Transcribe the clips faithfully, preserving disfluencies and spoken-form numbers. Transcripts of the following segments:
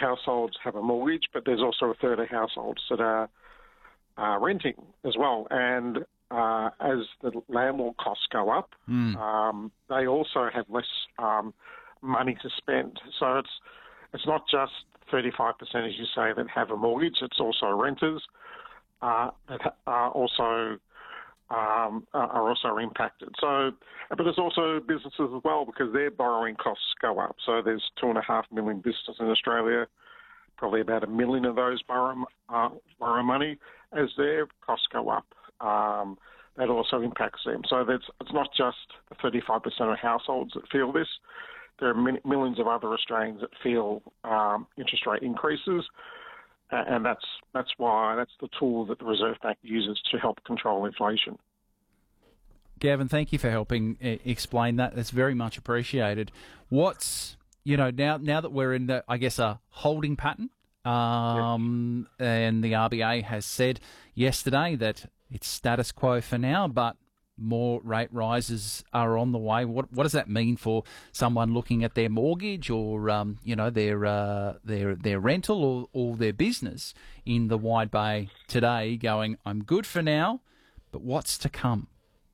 households have a mortgage, but there's also a third of households that are uh, renting as well. And uh, as the landlord costs go up, Mm. um, they also have less um, money to spend. So it's it's not just thirty-five percent, as you say, that have a mortgage. It's also renters uh, that are also um, are also impacted. So, but there's also businesses as well, because their borrowing costs go up. So there's two and a half million businesses in Australia. Probably about a million of those borrow uh, borrow money. As their costs go up, um, that also impacts them. So that's, it's not just the thirty-five percent of households that feel this. There are min- millions of other Australians that feel um, interest rate increases, uh, and that's that's why that's the tool that the Reserve Bank uses to help control inflation. Gavin, thank you for helping uh, explain that. That's very much appreciated. What's, you know, now now that we're in, the, I guess, a holding pattern, um, yeah. and the R B A has said yesterday that it's status quo for now, but more rate rises are on the way. What what does that mean for someone looking at their mortgage or um, you know their uh, their their rental or, or their business in the Wide Bay today? Going, I'm good for now, but what's to come?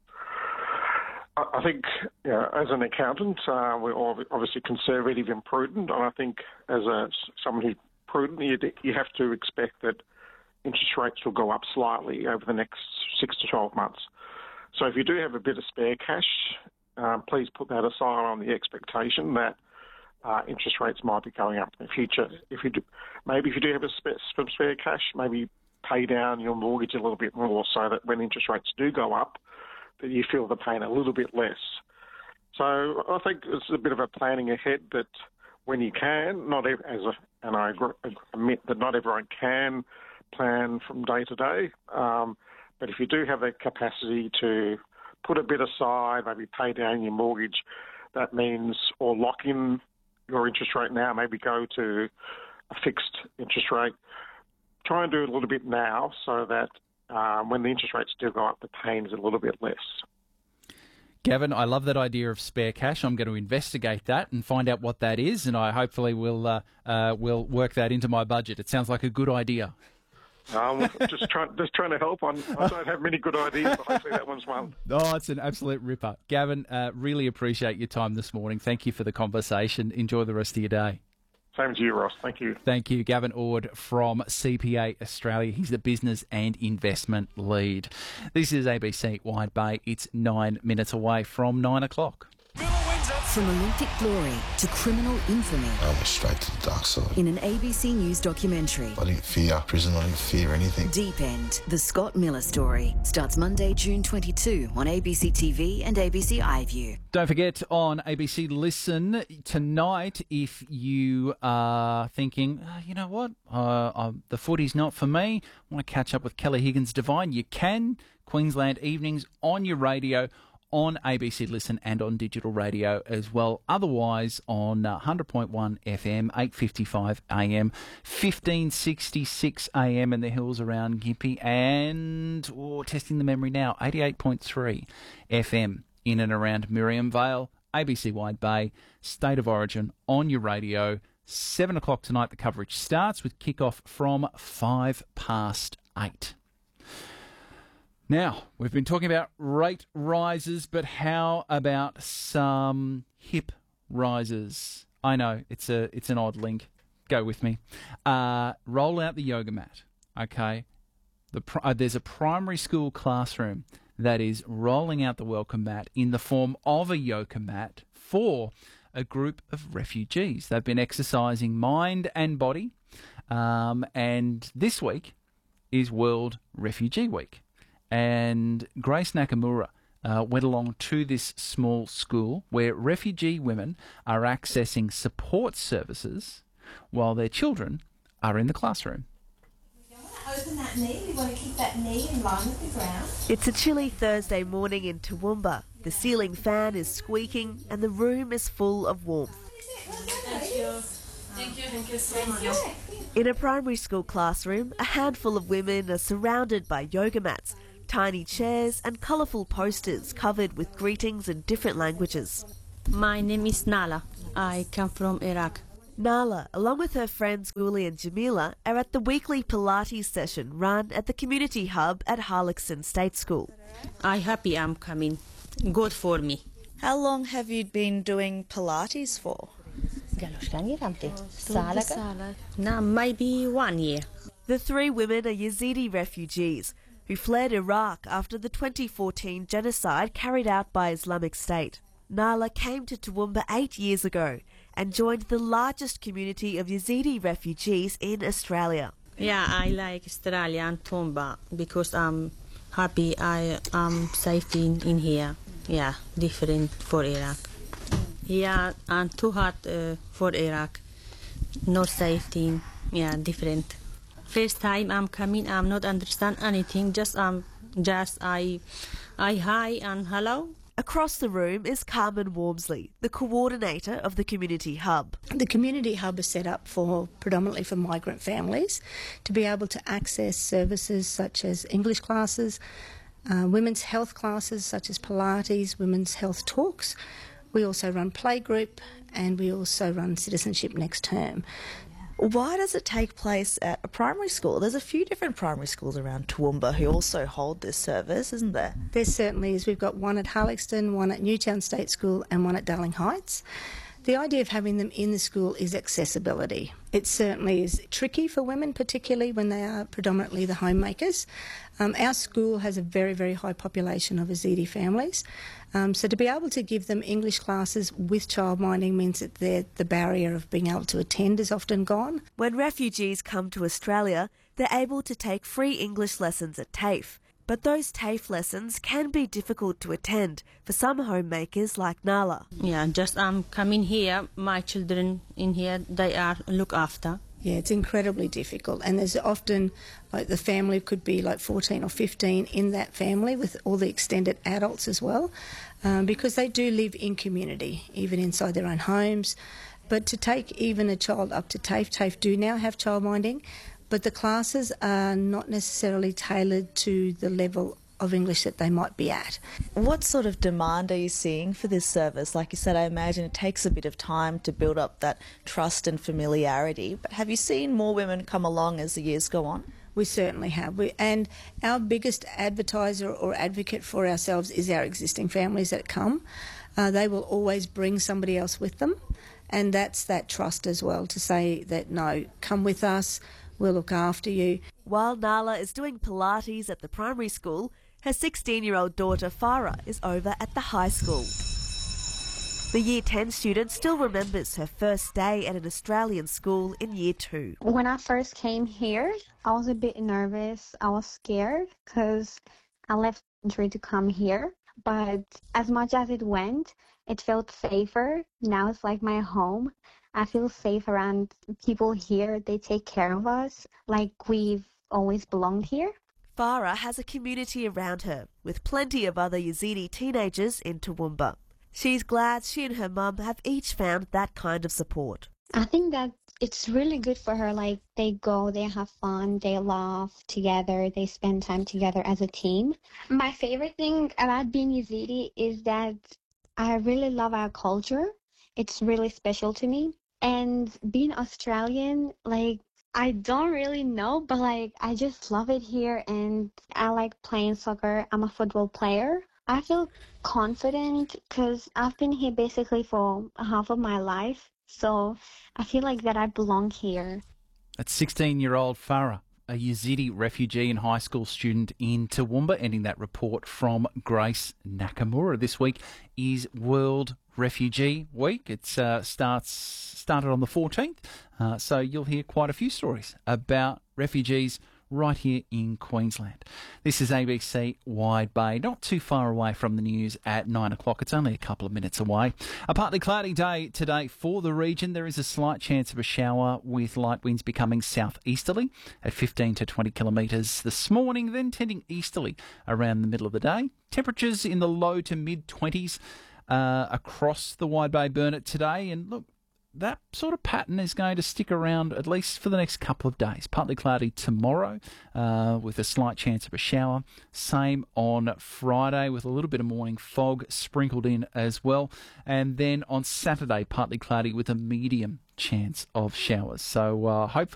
I think, you know, as an accountant, uh, we're obviously conservative and prudent, and I think as a someone who's prudent, you, you have to expect that interest rates will go up slightly over the next six to twelve months. So if you do have a bit of spare cash, um, please put that aside on the expectation that uh, interest rates might be going up in the future. If you do, maybe if you do have a spare, some spare cash, maybe pay down your mortgage a little bit more, so that when interest rates do go up, that you feel the pain a little bit less. So I think it's a bit of a planning ahead, that when you can, not ev- as a, and I agree, admit that not everyone can plan from day to day. Um, But if you do have the capacity to put a bit aside, maybe pay down your mortgage, that means, or lock in your interest rate now, maybe go to a fixed interest rate. Try and do it a little bit now, so that um, when the interest rates do go up, the pain is a little bit less. Gavin, I love that idea of spare cash. I'm going to investigate that and find out what that is, and I hopefully will uh, uh, will work that into my budget. It sounds like a good idea. Um, just trying, just trying to help. I'm, I don't have many good ideas, but hopefully that one's one. Oh, it's an absolute ripper. Gavin, uh, really appreciate your time this morning. Thank you for the conversation. Enjoy the rest of your day. Same to you, Ross. Thank you. Thank you. Gavin Ord from C P A Australia. He's the business and investment lead. This is A B C Wide Bay. It's nine minutes away from nine o'clock. From Olympic glory to criminal infamy. I went straight to the dark side. In an A B C News documentary. I didn't fear prison, I didn't fear anything. Deep End, the Scott Miller story. Starts Monday, June twenty-second on A B C T V and A B C iView. Don't forget, on A B C Listen tonight, if you are thinking, oh, you know what, uh, uh, the footy's not for me, I want to catch up with Kelly Higgins Devine, you can. Queensland Evenings on your radio, on A B C Listen and on digital radio as well. Otherwise on uh, one hundred point one F M, eight fifty-five A M, fifteen sixty-six A M in the hills around Gympie, and, oh, testing the memory now, eighty-eight point three F M in and around Miriam Vale. A B C Wide Bay, State of Origin on your radio. seven o'clock tonight the coverage starts with kick-off from five past eight. Now, we've been talking about rate rises, but how about some hip rises? I know, it's a it's an odd link. Go with me. Uh, roll out the yoga mat, okay? The uh, there's a primary school classroom that is rolling out the welcome mat in the form of a yoga mat for a group of refugees. They've been exercising mind and body, um, and this week is World Refugee Week. And Grace Nakamura uh, went along to this small school where refugee women are accessing support services while their children are in the classroom. We don't want to open that knee, we want to keep that knee in line with the ground. It's a chilly Thursday morning in Toowoomba. The ceiling fan is squeaking and the room is full of warmth. Thank you. Thank you. Thank you so much. In a primary school classroom, a handful of women are surrounded by yoga mats, tiny chairs and colourful posters covered with greetings in different languages. My name is Nala. I come from Iraq. Nala, along with her friends Uli and Jamila, are at the weekly Pilates session run at the community hub at Harlexton State School. I'm happy I'm coming. Good for me. How long have you been doing Pilates for? Now, maybe one year. The three women are Yazidi refugees who fled Iraq after the twenty fourteen genocide carried out by Islamic State. Nala came to Toowoomba eight years ago and joined the largest community of Yazidi refugees in Australia. Yeah, I like Australia and Toowoomba because I'm happy I am safe in, in here. Yeah, different for Iraq. Yeah, and too hot uh, for Iraq. No safety. Yeah, different. First time I'm coming, I'm not understand anything. Just um, just I, I hi and hello. Across the room is Carmen Wormsley, the coordinator of the community hub. The community hub is set up for predominantly for migrant families to be able to access services such as English classes, uh, women's health classes such as Pilates, women's health talks. We also run playgroup and we also run citizenship next term. Why does it take place at a primary school? There's a few different primary schools around Toowoomba who also hold this service, isn't there? There certainly is. We've got one at Harlexton, one at Newtown State School and one at Darling Heights. The idea of having them in the school is accessibility. It certainly is tricky for women, particularly when they are predominantly the homemakers. Um, our school has a very, very high population of Yazidi families. Um, so to be able to give them English classes with childminding means that the barrier of being able to attend is often gone. When refugees come to Australia, they're able to take free English lessons at TAFE. But those TAFE lessons can be difficult to attend for some homemakers like Nala. Yeah, just um coming here, my children in here, they are looked after. Yeah, it's incredibly difficult, and there's often, like, the family could be like fourteen or fifteen in that family with all the extended adults as well, um, because they do live in community, even inside their own homes. But to take even a child up to TAFE, TAFE do now have childminding, but the classes are not necessarily tailored to the level of English that they might be at. What sort of demand are you seeing for this service? Like you said, I imagine it takes a bit of time to build up that trust and familiarity, but have you seen more women come along as the years go on? We certainly have. We, and our biggest advertiser or advocate for ourselves is our existing families that come. Uh, they will always bring somebody else with them, and that's that trust as well, to say that, no, come with us, we'll look after you. While Nala is doing Pilates at the primary school, her sixteen-year-old daughter Farah is over at the high school. The Year ten student still remembers her first day at an Australian school in Year two. When I first came here, I was a bit nervous. I was scared because I left the country to come here. But as much as it went, it felt safer. Now it's like my home. I feel safe around people here. They take care of us like we've always belonged here. Farah has a community around her, with plenty of other Yazidi teenagers in Toowoomba. She's glad she and her mum have each found that kind of support. I think that it's really good for her. Like, they go, they have fun, they laugh together, they spend time together as a team. My favorite thing about being Yazidi is that I really love our culture. It's really special to me. And being Australian, like, I don't really know, but like, I just love it here, and I like playing soccer. I'm a football player. I feel confident because I've been here basically for half of my life, so I feel like that I belong here. That's sixteen-year-old Farah, a Yazidi refugee and high school student in Toowoomba, ending that report from Grace Nakamura. This week is World Refugee Week. It uh, starts started on the fourteenth, uh, so you'll hear quite a few stories about refugees right here in Queensland. This is A B C Wide Bay, not too far away from the news at nine o'clock. It's only a couple of minutes away. A partly cloudy day today for the region. There is a slight chance of a shower with light winds becoming southeasterly at fifteen to twenty kilometres this morning, then tending easterly around the middle of the day. Temperatures in the low to mid-twenties uh, across the Wide Bay Burnett today. And look, that sort of pattern is going to stick around at least for the next couple of days. Partly cloudy tomorrow uh, with a slight chance of a shower. Same on Friday with a little bit of morning fog sprinkled in as well. And then on Saturday, partly cloudy with a medium chance of showers. So uh, hopefully